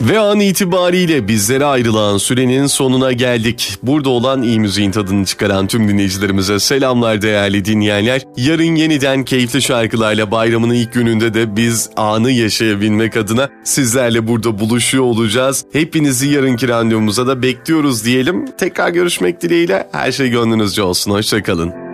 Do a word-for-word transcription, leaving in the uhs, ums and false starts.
Ve an itibariyle bizlere ayrılan sürenin sonuna geldik. Burada olan iyi müziğin tadını çıkaran tüm dinleyicilerimize selamlar değerli dinleyenler. Yarın yeniden keyifli şarkılarla bayramın ilk gününde de biz anı yaşayabilmek adına sizlerle burada buluşuyor olacağız. Hepinizi yarınki randevumuza da bekliyoruz diyelim. Tekrar görüşmek dileğiyle, her şey gönlünüzce olsun. Hoşça kalın.